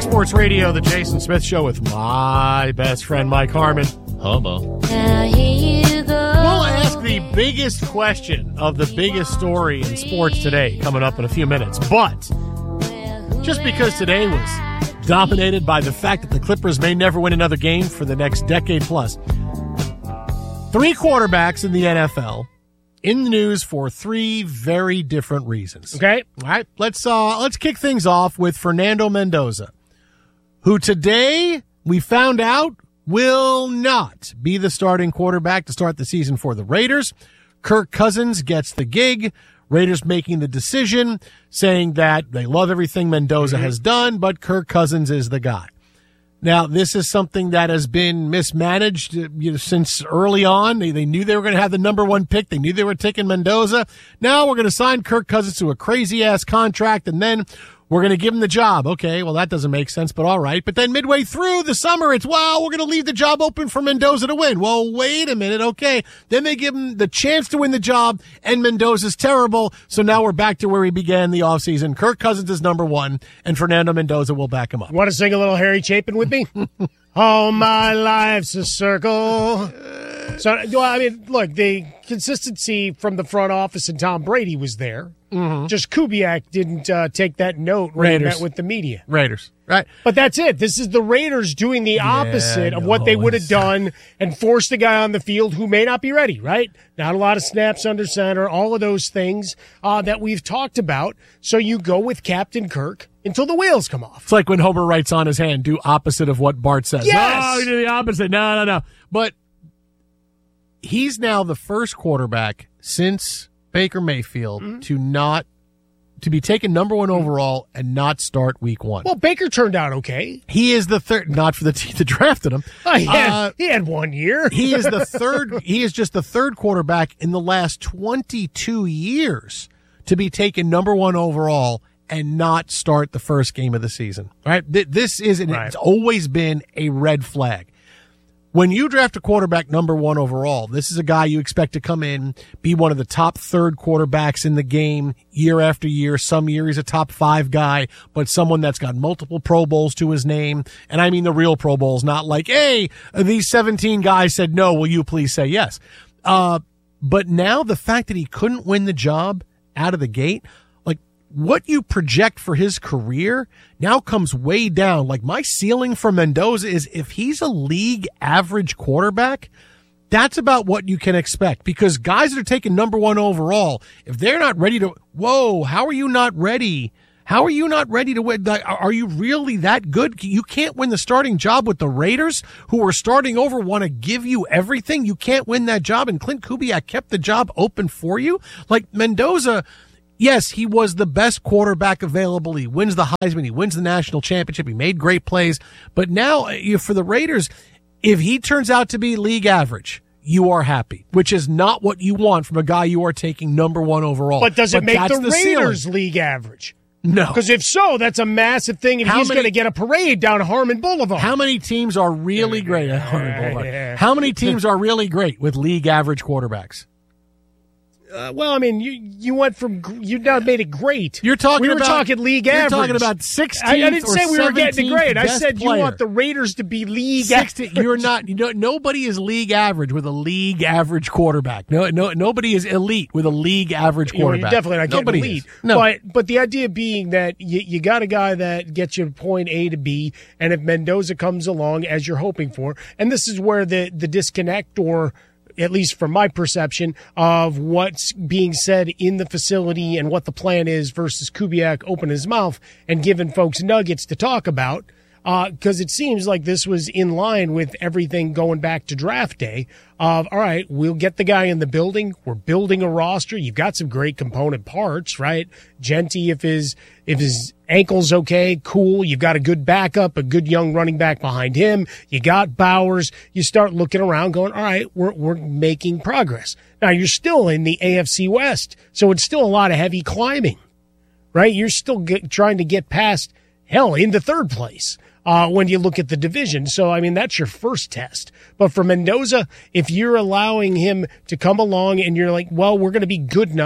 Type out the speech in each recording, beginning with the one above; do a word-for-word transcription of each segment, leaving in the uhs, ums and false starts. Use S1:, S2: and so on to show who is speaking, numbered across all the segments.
S1: Sports Radio, the Jason Smith Show with my best friend, Mike Harmon.
S2: Hobo.
S1: Now here you go. We'll ask the biggest question of the biggest story in sports today, coming up in a few minutes. But just because today was dominated by the fact that the Clippers may never win another game for the next decade plus, three quarterbacks in the N F L in the news for three very different reasons.
S3: Okay.
S1: All right. Let's uh, let's kick things off with Fernando Mendoza, who today we found out will not be the starting quarterback to start the season for the Raiders. Kirk Cousins gets the gig. Raiders making the decision, saying that they love everything Mendoza mm-hmm. has done, but Kirk Cousins is the guy. Now, this is something that has been mismanaged you know, since early on. They, they knew they were going to have the number one pick. They knew they were taking Mendoza. Now we're going to sign Kirk Cousins to a crazy-ass contract, and then we're going to give him the job. Okay, well, that doesn't make sense, but all right. But then midway through the summer, it's, well, we're going to leave the job open for Mendoza to win. Well, wait a minute. Okay. Then they give him the chance to win the job, and Mendoza's terrible. So now we're back to where we began the offseason. Kirk Cousins is number one, and Fernando Mendoza will back him up.
S3: Want to sing a little Harry Chapin with me? All my life's a circle. So, well, I mean, look, the consistency from the front office and Tom Brady was there. Mm-hmm. Just Kubiak didn't uh, take that note when
S1: Raiders.
S3: he met with the media.
S1: Raiders, right.
S3: But that's it. This is the Raiders doing the opposite
S1: yeah,
S3: of what
S1: no,
S3: they would have done and forced the guy on the field who may not be ready, right? Not a lot of snaps under center, all of those things uh, that we've talked about. So you go with Captain Kirk until the wheels come off.
S1: It's like when Homer writes on his hand, do opposite of what Bart says.
S3: Yes!
S1: No, do the opposite. No, no, no. But he's now the first quarterback since Baker Mayfield mm-hmm. to not to be taken number one overall and not start week one.
S3: Well, Baker turned out okay.
S1: He is the third, not for the team that drafted him.
S3: Oh, he, had,
S1: uh,
S3: he had one year.
S1: he is the third. He is just the third quarterback in the last twenty-two years to be taken number one overall and not start the first game of the season. All right, this is and
S3: right.
S1: It's always been a red flag. When you draft a quarterback number one overall, this is a guy you expect to come in, be one of the top third quarterbacks in the game year after year. Some year he's a top five guy, but someone that's got multiple Pro Bowls to his name. And I mean the real Pro Bowls, not like, hey, these seventeen guys said no, will you please say yes? Uh, but now the fact that he couldn't win the job out of the gate, what you project for his career now comes way down. Like my ceiling for Mendoza is if he's a league average quarterback, that's about what you can expect because guys that are taking number one overall, if they're not ready to, whoa, how are you not ready? How are you not ready to win? Are you really that good? You can't win the starting job with the Raiders who are starting over, want to give you everything. You can't win that job. And Clint Kubiak kept the job open for you. Like Mendoza, yes, he was the best quarterback available. He wins the Heisman. He wins the national championship. He made great plays. But now for the Raiders, if he turns out to be league average, you are happy, which is not what you want from a guy you are taking number one overall.
S3: But does it
S1: but
S3: make the,
S1: the
S3: Raiders
S1: ceiling.
S3: league average?
S1: No.
S3: Because if so, that's a massive thing, and
S1: How
S3: he's
S1: many-
S3: going to get a parade down Harmon Boulevard.
S1: How many teams are really great at Harmon Boulevard? How many teams are really great with league average quarterbacks?
S3: Uh, well, I mean, you you went from you now made it great.
S1: You're talking
S3: we were
S1: about
S3: talking league
S1: you're
S3: average.
S1: You're talking about sixteenth.
S3: I, I didn't
S1: or
S3: say we were getting it great. I
S1: best
S3: said
S1: player.
S3: you want the Raiders to be league
S1: sixteen,
S3: average.
S1: You're not. You know, nobody is league average with a league average quarterback. No, no, nobody is elite with a league average quarterback.
S3: You're definitely not getting
S1: nobody
S3: elite.
S1: Is. No.
S3: But but the idea being that you, you got a guy that gets you point A to B, and if Mendoza comes along as you're hoping for, and this is where the the disconnect or at least from my perception, of what's being said in the facility and what the plan is versus Kubiak opening his mouth and giving folks nuggets to talk about. Because uh, it seems like this was in line with everything going back to draft day of, all right, we'll get the guy in the building. We're building a roster. You've got some great component parts, right? Genty, if his if his ankle's okay, cool. You've got a good backup, a good young running back behind him. You got Bowers. You start looking around going, all right, we're we're making progress. Now, you're still in the A F C West, so it's still a lot of heavy climbing, right? You're still get, trying to get past, hell, into third place. Uh, when you look at the division. So, I mean, that's your first test. But for Mendoza, if you're allowing him to come along and you're like, well, we're going to be good enough,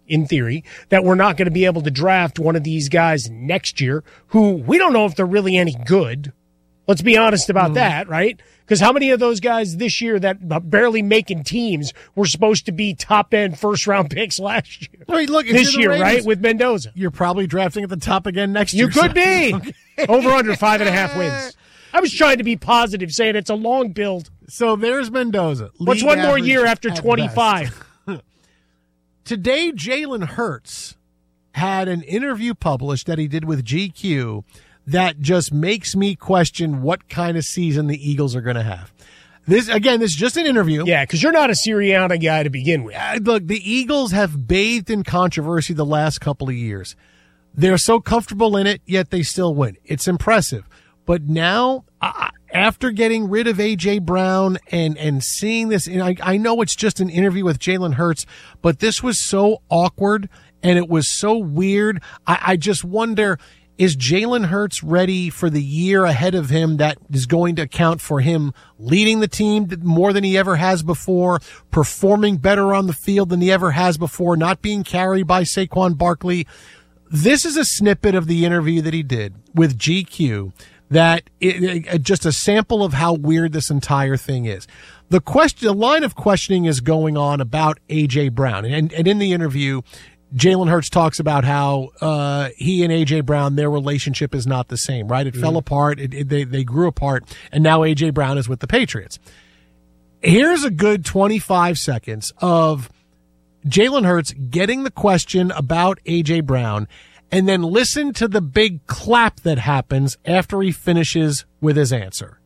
S3: in theory, that we're not going to be able to draft one of these guys next year who we don't know if they're really any good. Let's be honest about mm. that, right? Because how many of those guys this year that are barely making teams were supposed to be top-end first-round picks last year?
S1: I mean, look,
S3: this year,
S1: Raiders,
S3: right, with Mendoza.
S1: You're probably drafting at the top again next
S3: you
S1: year.
S3: You could be. Okay. Over under five and a half wins. I was trying to be positive, saying it's a long build.
S1: So there's Mendoza.
S3: What's one more year after twenty-five?
S1: Today, Jalen Hurts had an interview published that he did with G Q that just makes me question what kind of season the Eagles are going to have. This, again, this is just an interview.
S3: Yeah, because you're not a Sirianni guy to begin with.
S1: Uh, look, the Eagles have bathed in controversy the last couple of years. They're so comfortable in it, yet they still win. It's impressive. But now, uh, after getting rid of A J. Brown and, and seeing this, and I, I know it's just an interview with Jalen Hurts, but this was so awkward and it was so weird. I, I just wonder, is Jalen Hurts ready for the year ahead of him that is going to account for him leading the team more than he ever has before, performing better on the field than he ever has before, not being carried by Saquon Barkley? This is a snippet of the interview that he did with G Q that it, it, just a sample of how weird this entire thing is. The question, the line of questioning is going on about A J. Brown. And, and in the interview, Jalen Hurts talks about how uh, he and A J. Brown, their relationship is not the same, right? It mm. fell apart. It, it, they, they grew apart. And now A J. Brown is with the Patriots. Here's a good twenty-five seconds of Jalen Hurts getting the question about A J. Brown, and then listen to the big clap that happens after he finishes with his answer.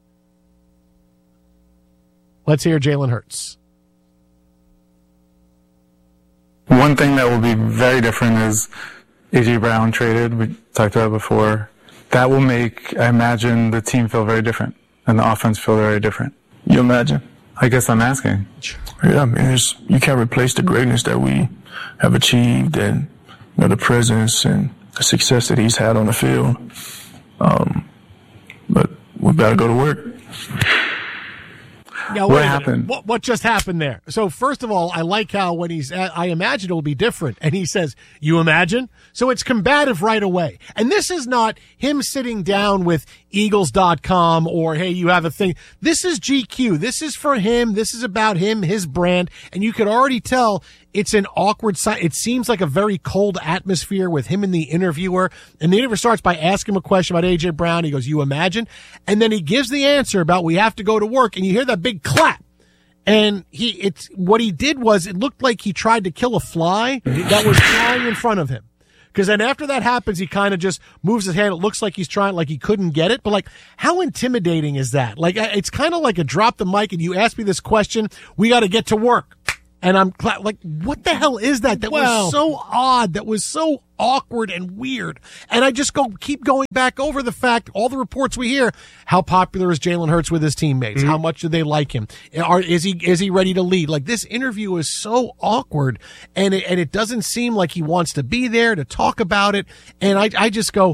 S1: Let's hear Jalen Hurts.
S2: One thing that will be very different is A J. Brown traded. We talked about it before. That will make, I imagine, the team feel very different and the offense feel very different.
S4: You imagine?
S2: I guess I'm asking.
S4: Yeah, I mean, it's, you can't replace the greatness that we have achieved and, you know, the presence and the success that he's had on the field. Um, but we've got to go to work.
S1: Now, what happened? What, what just happened there? So first of all, I like how when he's, I imagine it'll be different. And he says, you imagine? So it's combative right away. And this is not him sitting down with Eagles dot com or, hey, you have a thing. This is G Q. This is for him. This is about him, his brand. And you could already tell it's an awkward side. It seems like a very cold atmosphere with him and the interviewer. And the interviewer starts by asking him a question about A J. Brown. He goes, you imagine? And then he gives the answer about we have to go to work. And you hear that big clap. And he, it's, what he did was it looked like he tried to kill a fly that was flying in front of him. Because then after that happens, he kind of just moves his hand. It looks like he's trying, like he couldn't get it. But like, how intimidating is that? Like, it's kind of like a drop the mic and you ask me this question. We got to get to work. And I'm like, what the hell is that? That well, was so odd. That was so awkward and weird. And I just go keep going back over the fact, all the reports we hear, how popular is Jalen Hurts with his teammates? Mm-hmm. How much do they like him? Are, is he is he ready to lead? Like, this interview is so awkward, and it, and it doesn't seem like he wants to be there to talk about it. And I I just go,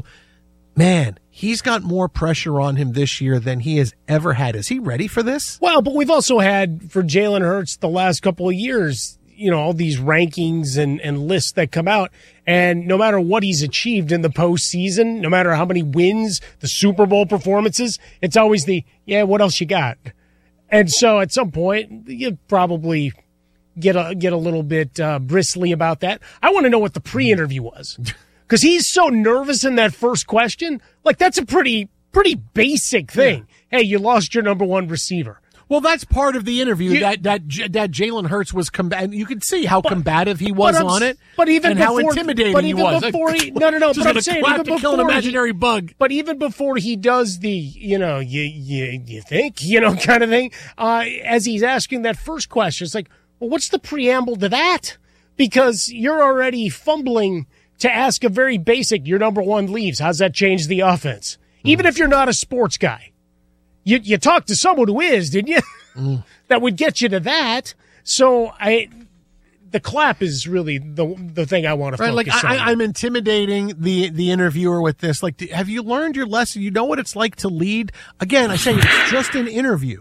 S1: man, he's got more pressure on him this year than he has ever had. Is he ready for this?
S3: Well, but we've also had, for Jalen Hurts, the last couple of years, you know, all these rankings and, and lists that come out. And no matter what he's achieved in the postseason, no matter how many wins, the Super Bowl performances, it's always the, yeah, what else you got? And so at some point, you probably get a, get a little bit uh, bristly about that. I want to know what the pre-interview was. Because he's so nervous in that first question. Like, that's a pretty, pretty basic thing. Yeah. Hey, you lost your number one receiver.
S1: Well, that's part of the interview you, that that that Jalen Hurts was combative. You could see how but, combative he was on it,
S3: but even
S1: and
S3: before,
S1: how intimidating
S3: but even
S1: he was.
S3: Before he, no, no, no.
S1: Just
S3: but I'm saying even
S1: to
S3: before
S1: kill an imaginary
S3: he,
S1: bug.
S3: But even before he does the, you know, you you you think, you know, kind of thing, uh, as he's asking that first question, it's like, well, what's the preamble to that? Because you're already fumbling to ask a very basic, your number one leaves. How's that change the offense? Mm. Even if you're not a sports guy. You you talked to someone who is, didn't you? Mm. That would get you to that. So I, the clap is really the the thing I want to
S1: right,
S3: focus
S1: like I,
S3: on.
S1: I'm intimidating the the interviewer with this. Like, have you learned your lesson? You know what it's like to lead? Again, I say it's just an interview.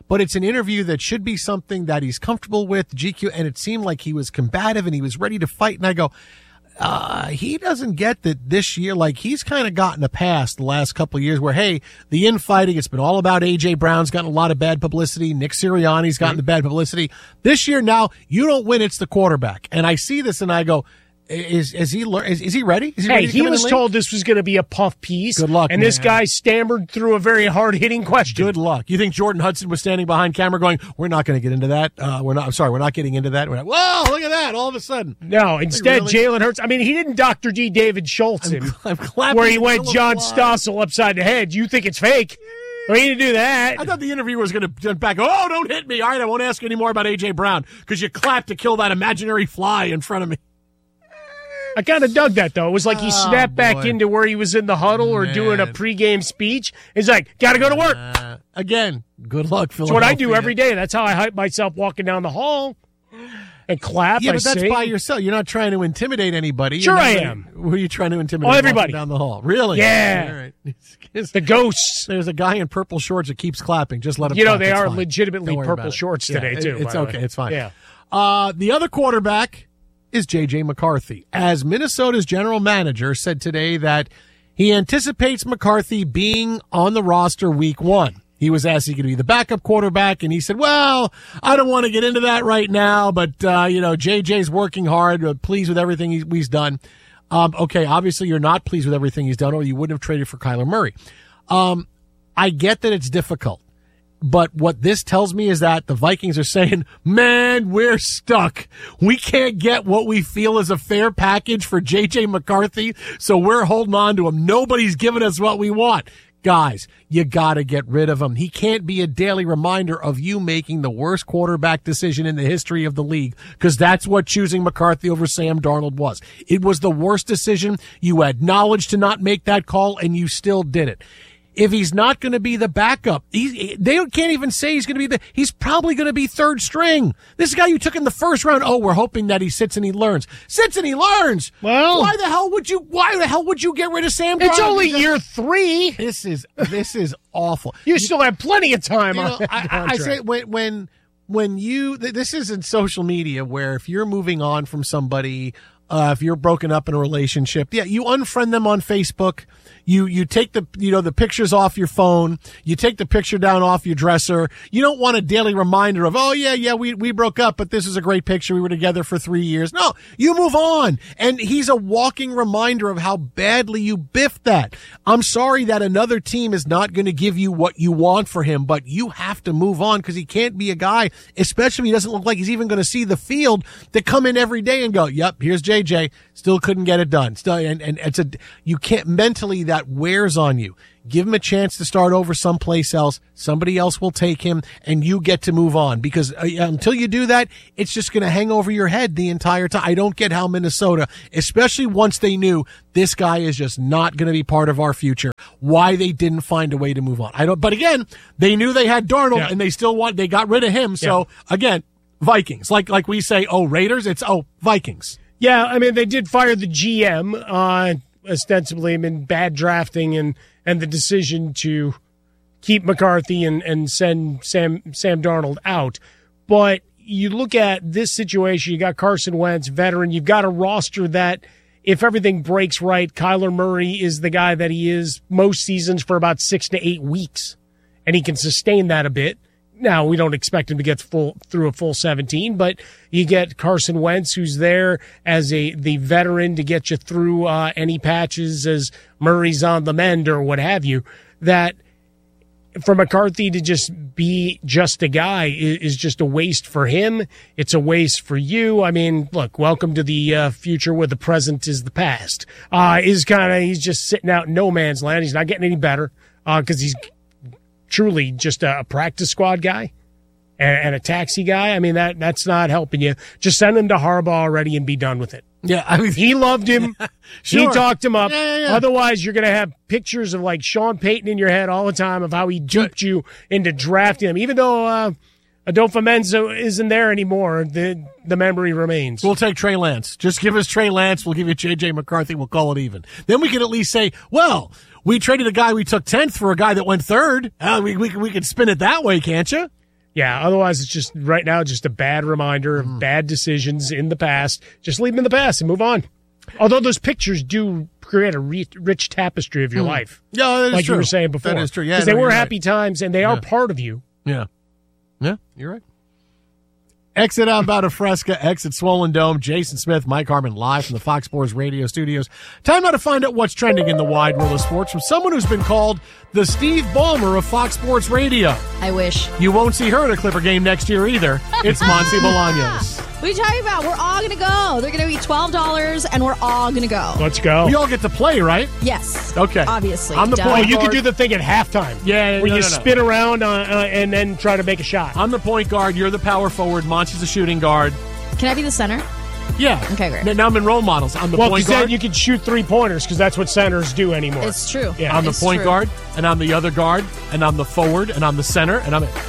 S1: but it's an interview that should be something that he's comfortable with, G Q, and it seemed like he was combative and he was ready to fight. And I go, uh, he doesn't get that this year, like he's kind of gotten a pass the last couple of years where, hey, the infighting, it's been all about A J Brown's gotten a lot of bad publicity. Nick Sirianni's gotten the bad publicity. This year now, you don't win, it's the quarterback. And I see this and I go, Is is he is, is he ready? Is he
S3: hey,
S1: ready to
S3: he
S1: come in
S3: was
S1: the league?
S3: told this was going to be a puff piece.
S1: Good luck,
S3: and this
S1: man.
S3: guy stammered through a very hard hitting question.
S1: Good luck. You think Jordan Hudson was standing behind camera going, "We're not going to get into that. Uh, we're not. I'm sorry, we're not getting into that." We're not, whoa, look at that! All of a sudden,
S3: No, instead
S1: really?
S3: Jalen Hurts. I mean, he didn't Doctor D. David Schultz him,
S1: I'm clapping
S3: where he
S1: until
S3: went
S1: the
S3: John
S1: blood.
S3: Stossel upside the head. You think it's fake? We need to do that.
S1: I thought the interviewer was going to jump back. Oh, don't hit me! All right, I won't ask you any more about A J Brown because you clapped to kill that imaginary fly in front of me.
S3: I kind of dug that, though. It was like he
S1: Oh,
S3: snapped back
S1: boy.
S3: into where he was in the huddle or
S1: Man.
S3: doing a pregame speech. He's like, got to go to work.
S1: Uh, again, good luck,
S3: That's what I do
S1: Philadelphia.
S3: every day. That's how I hype myself walking down the hall and clap.
S1: Yeah,
S3: I
S1: but that's
S3: sing.
S1: by yourself. You're not trying to intimidate anybody.
S3: Sure
S1: You're not
S3: I
S1: like-
S3: am.
S1: Who are you trying to intimidate?
S3: Oh, everybody.
S1: walking down the hall. Really?
S3: Yeah.
S1: All right.
S3: The ghosts.
S1: There's a guy in purple shorts that keeps clapping. Just let him
S3: You know,
S1: talk.
S3: they
S1: It's
S3: are
S1: fine.
S3: legitimately
S1: Don't worry
S3: purple
S1: about it.
S3: shorts
S1: Yeah,
S3: today,
S1: it-
S3: too,
S1: It's
S3: by the
S1: okay.
S3: way.
S1: It's fine.
S3: Yeah.
S1: Uh, the other quarterback is J J McCarthy. As Minnesota's general manager said today that he anticipates McCarthy being on the roster week one. He was asked if he could be the backup quarterback, and he said, well, I don't want to get into that right now, but, uh, you know, J J's working hard, uh, pleased with everything he's, he's done. Um, okay, obviously you're not pleased with everything he's done, or you wouldn't have traded for Kyler Murray. Um, I get that it's difficult. But what this tells me is that the Vikings are saying, man, we're stuck. We can't get what we feel is a fair package for J J McCarthy, so we're holding on to him. Nobody's giving us what we want. Guys, you gotta get rid of him. He can't be a daily reminder of you making the worst quarterback decision in the history of the league, because that's what choosing McCarthy over Sam Darnold was. It was the worst decision. You had knowledge to not make that call, and you still did it. If he's not going to be the backup, he, they can't even say he's going to be the, he's probably going to be third string. This guy you took in the first round, oh, we're hoping that he sits and he learns. Sits and he learns.
S3: Well,
S1: why the hell would you, why the hell would you get rid of Sam
S3: It's
S1: Darnold?
S3: only year three.
S1: This is, this is awful.
S3: You still have plenty of time
S1: You
S3: on
S1: know,
S3: that
S1: I, I
S3: contract.
S1: say when, when, when you, th- this is in social media where if you're moving on from somebody, uh, if you're broken up in a relationship, yeah, you unfriend them on Facebook. You, you take the, you know, the pictures off your phone. You take the picture down off your dresser. You don't want a daily reminder of, oh yeah, yeah, we, we broke up, but this is a great picture. We were together for three years. No, you move on. And he's a walking reminder of how badly you biffed that. I'm sorry that another team is not going to give you what you want for him, but you have to move on because he can't be a guy, especially when he doesn't look like he's even going to see the field, that come in every day and go, yep, here's J J. Still couldn't get it done. Still, and, and it's a, you can't mentally, that wears on you. Give him a chance to start over someplace else. Somebody else will take him and you get to move on, because uh, until you do that, it's just going to hang over your head the entire time. I don't get how Minnesota, especially once they knew this guy is just not going to be part of our future, why they didn't find a way to move on. I don't, but again, they knew they had Darnold
S3: Yeah.
S1: and they still want, they got rid of him. So again, Vikings, like, like we say, oh, Raiders, it's, oh, Vikings.
S3: Yeah, I mean, they did fire the G M, uh, ostensibly, I mean, bad drafting and, and the decision to keep McCarthy and, and send Sam Sam Darnold out. But you look at this situation, you got Carson Wentz, veteran, you've got a roster that, if everything breaks right, Kyler Murray is the guy that he is most seasons for about six to eight weeks, and he can sustain that a bit. Now, we don't expect him to get full through a full seventeen, but you get Carson Wentz, who's there as a the veteran to get you through uh, any patches as Murray's on the mend or what have you. That for McCarthy to just be just a guy is, is just a waste for him. It's a waste for you. I mean, look, welcome to the uh, future where the present is the past. Uh, is kind of he's just sitting out in no man's land. He's not getting any better because uh, he's truly just a practice squad guy and, and a taxi guy. I mean, that that's not helping you. Just send him to Harbaugh already and be done with it.
S1: Yeah, I mean,
S3: He loved him.
S1: Sure.
S3: He talked him up.
S1: Yeah, yeah, yeah.
S3: Otherwise, you're going to have pictures of like Sean Payton in your head all the time of how he duped you into drafting him. Even though uh, Adolfo Menzo isn't there anymore, the the memory remains.
S1: we'll take Trey Lance. Just give us Trey Lance. We'll give you J J McCarthy. We'll call it even. Then we can at least say, well, we traded a guy we took tenth for a guy that went third. Uh, we we we can spin it that way, can't you?
S3: Yeah, otherwise it's just right now just a bad reminder of
S1: Mm.
S3: bad decisions in the past. Just leave them in the past and move on. Although those pictures do create a re- rich tapestry of your
S1: Mm.
S3: life.
S1: Yeah, that is
S3: like
S1: true.
S3: you were saying before.
S1: That is true. Yeah,
S3: Because
S1: no,
S3: they were
S1: you're
S3: happy
S1: right.
S3: times and they are
S1: Yeah.
S3: part of you.
S1: Yeah. Yeah, you're right. Exit out about a Fresca, exit Swollen Dome. Jason Smith, Mike Harmon, live from the Fox Sports Radio studios. Time now to find out what's trending in the wide world of sports from someone who's been called the Steve Ballmer of Fox Sports Radio.
S5: I wish.
S1: You won't see her at a Clipper game next year either. It's Monty Bolaños.
S5: What are you talking about? We're all going to go. They're going to be twelve dollars, and we're all going to go.
S3: Let's go.
S1: We all get to play, right?
S5: Yes.
S1: Okay.
S5: Obviously.
S1: I'm the
S5: Duh.
S3: Oh,
S1: point
S3: you
S1: guard.
S3: could do the thing at halftime.
S1: Yeah,
S3: where
S1: no,
S3: you
S1: no, no.
S3: spin around uh, uh, and then try to make a shot.
S1: I'm the point guard. You're the power forward. Monty's the shooting guard.
S5: Can I be the center?
S1: Yeah.
S5: Okay, great.
S1: N- Now I'm in role models. I'm the
S3: well,
S1: point
S3: because then
S1: guard.
S3: you can shoot three pointers because that's what centers do anymore.
S5: It's true.
S3: Yeah.
S1: I'm the
S5: It's
S1: point
S5: true.
S1: guard, and I'm the other guard, and I'm the forward, and I'm the center, and I'm it.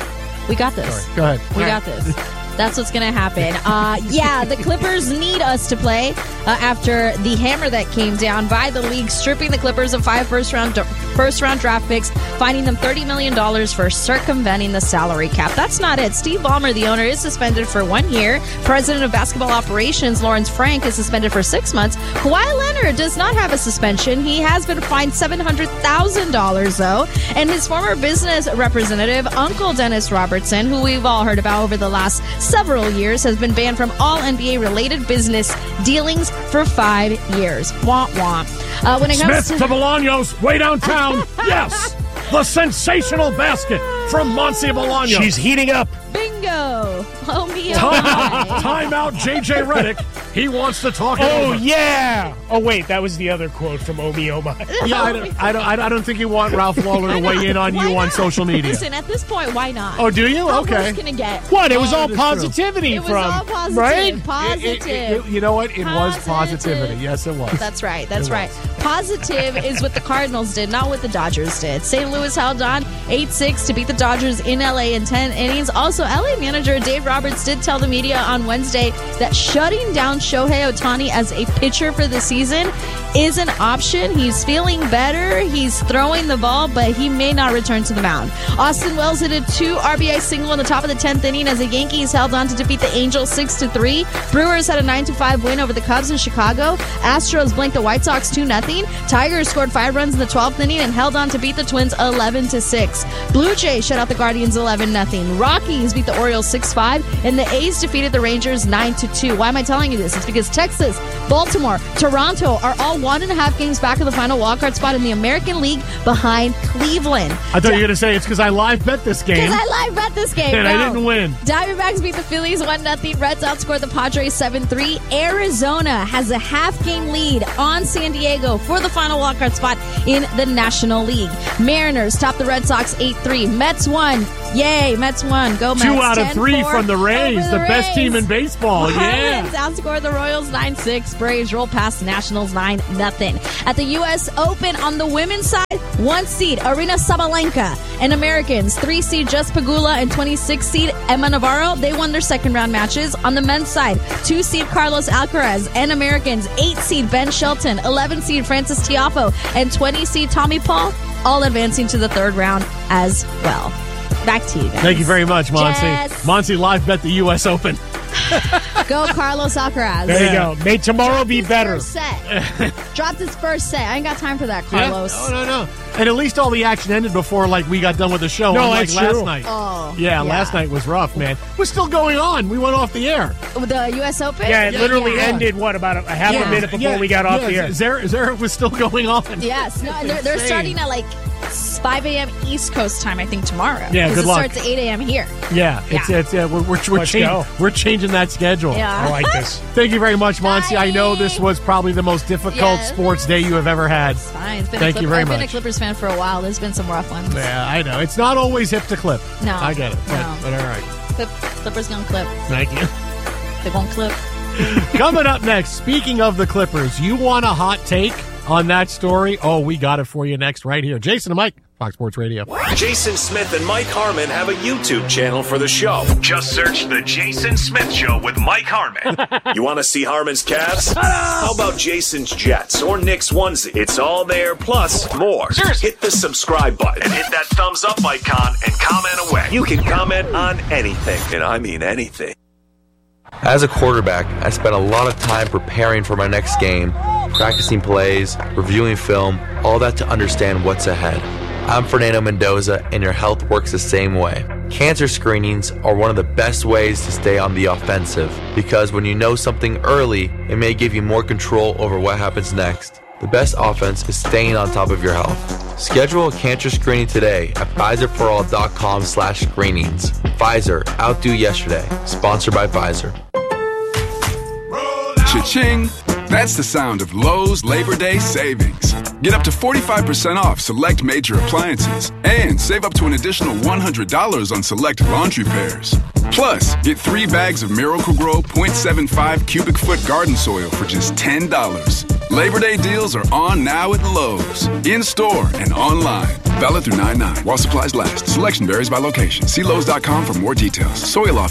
S5: We got this.
S1: Go ahead.
S5: We
S1: All
S5: got
S1: right.
S5: this. That's what's going to happen. Uh, yeah, the Clippers need us to play uh, after the hammer that came down by the league, stripping the Clippers of five first-round first-round draft picks, fining them thirty million dollars for circumventing the salary cap. That's not it. Steve Ballmer, the owner, is suspended for one year. President of Basketball Operations, Lawrence Frank, is suspended for six months. Kawhi Leonard does not have a suspension. He has been fined seven hundred thousand dollars, though. And his former business representative, Uncle Dennis Robertson, who we've all heard about over the last several years, has been banned from all N B A-related business dealings for five years. Wah, wah. Uh, when it comes
S1: Smith
S5: to...
S1: to Bolaños, way downtown. Yes, the sensational basket from Monty Bolaños.
S3: She's heating up.
S5: Bingo! Oh, me, oh,
S1: Time,
S5: my.
S1: time out, J J Redick. He wants to talk it
S3: Oh,
S1: over.
S3: yeah. Oh, wait, that was the other quote from Omi Oh My.
S1: Yeah, I don't, I don't, I don't think you want Ralph Lawler to weigh in on
S5: Why
S1: you on
S5: not?
S1: social media.
S5: Listen, at this point, why not?
S1: Oh, do you?
S5: How
S1: Okay.
S5: worse can it get?
S3: What? It was
S1: Oh,
S3: all
S1: that is true.
S3: positivity
S5: It was
S3: from.
S5: all positive.
S3: Right?
S5: Positive.
S1: It- it- it- you know what? It was
S5: Positive.
S1: positivity. Yes, it was.
S5: That's right. That's
S1: It
S5: right. Positive is what the Cardinals did, not what the Dodgers did. Saint Louis held on eight six to beat the Dodgers in L A in ten innings. Also, L A manager Dave Roberts did tell the media on Wednesday that shutting down Shohei Ohtani as a pitcher for the season is an option. He's feeling better. He's throwing the ball, but he may not return to the mound. Austin Wells hit a two R B I single in the top of the tenth inning as the Yankees held on to defeat the Angels six to three. Brewers had a nine to five win over the Cubs in Chicago. Astros blanked the White Sox two nothing. Tigers scored five runs in the twelfth inning and held on to beat the Twins eleven to six. Blue Jays shut out the Guardians eleven nothing. Rockies beat the Orioles six five, and the A's defeated the Rangers nine to two. Why am I telling you this? It's because Texas, Baltimore, Toronto are all one and a half games back of the final wildcard spot in the American League behind Cleveland.
S1: I thought you were going to say it's because I live bet this game.
S5: Because I live bet this game.
S1: And
S5: no.
S1: I didn't win.
S5: Diamondbacks beat the Phillies one nothing. Reds outscored the Padres seven three. Arizona has a half-game lead on San Diego for the final wildcard spot in the National League. Mariners topped the Red Sox eight three. Mets won. Yay, Mets won. Go Mets.
S1: Two out of
S5: ten
S1: three
S5: four
S1: from the Rays,
S5: over
S1: the best team in baseball. Yeah.
S5: Marlins outscored the Royals nine six. Braves roll past the Nationals nine nothing. At the U S Open on the women's side, one seed Arina Sabalenka and Americans, three seed Jess Pegula and twenty-six seed Emma Navarro, they won their second round matches. On the men's side, two seed Carlos Alcaraz and Americans, eight seed Ben Shelton, eleven seed Francis Tiafoe, and twenty seed Tommy Paul, all advancing to the third round as well. Back to you guys.
S1: Thank you very much, Monty.
S5: Jess.
S1: Monty live bet the U S Open.
S5: Go Carlos Alcaraz.
S3: There
S1: Yeah.
S3: you go. May tomorrow
S5: Dropped
S3: be
S5: his
S3: better.
S5: First set. Dropped his first set. I ain't got time for that, Carlos.
S1: Yeah? No, no, no. And at least all the action ended before like we got done with the show.
S3: No,
S1: unlike
S3: that's
S1: last
S3: true.
S1: night.
S5: Oh,
S1: yeah,
S5: yeah.
S1: last night was rough, man. We're still going on. We went off the air.
S5: The U S Open?
S3: Yeah, it
S1: Yeah,
S3: literally
S1: yeah.
S3: ended, what, about a, a half
S5: Yeah.
S3: a minute before we got off
S1: yeah,
S3: the air.
S1: Zara, Zara was still going on.
S5: Yes. No, they're, they're
S1: Insane.
S5: starting at like five a.m. East Coast time, I think, tomorrow.
S1: Yeah,
S5: 'Cause
S1: good
S5: it
S1: luck.
S5: starts at eight a.m. here.
S1: Yeah, it's
S5: Yeah.
S1: it's yeah, we're we're, we're,
S3: Let's
S1: changing,
S3: go.
S1: we're changing that schedule.
S5: Yeah.
S3: I like this.
S1: Thank you very much, Monty. I know
S5: Bye.
S1: this was probably the most difficult
S5: Yes.
S1: sports day you have ever had.
S5: It's fine. It's been
S1: Thank
S5: a
S1: you
S5: Clip-
S1: very
S5: I've been a
S1: much.
S5: Clippers fan for a while. There's been some rough ones.
S1: Yeah, I know. It's not always hip to clip.
S5: No.
S1: I get it. But,
S5: No.
S1: but all right.
S5: Clip, Clippers gonna clip.
S1: Thank you.
S5: They won't clip.
S1: Coming up next, speaking of the Clippers, you want a hot take? on that story? Oh, we got it for you next right here. Jason and Mike, Fox Sports Radio.
S6: Jason Smith and Mike Harmon have a YouTube channel for the show. Just search The Jason Smith Show with Mike Harmon. You want to see Harmon's Cavs? How about Jason's Jets or Nick's onesie? It's all there, plus more. Hit the subscribe button and hit that thumbs up icon and comment away. You can comment on anything, and I mean anything.
S7: As a quarterback, I spent a lot of time preparing for my next game, practicing plays, reviewing film, all that to understand what's ahead. I'm Fernando Mendoza, and your health works the same way. Cancer screenings are one of the best ways to stay on the offensive, because when you know something early, it may give you more control over what happens next. The best offense is staying on top of your health. Schedule a cancer screening today at Pfizer For All dot com slash screenings. Pfizer, outdo yesterday. Sponsored by Pfizer.
S8: Cha-ching! That's the sound of Lowe's Labor Day savings. Get up to forty-five percent off select major appliances and save up to an additional one hundred dollars on select laundry pairs. Plus, get three bags of Miracle-Gro point seven five cubic foot garden soil for just ten dollars. Labor Day deals are on now at Lowe's, in-store and online. Valid through nine nine while supplies last. Selection varies by location. See Lowe's dot com for more details. Soil off